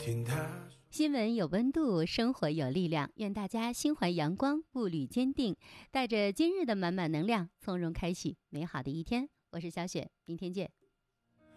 听他新闻有温度，生活有力量。愿大家心怀阳光，步履坚定，带着今日的满满能量，从容开启美好的一天。我是小雪，明天见。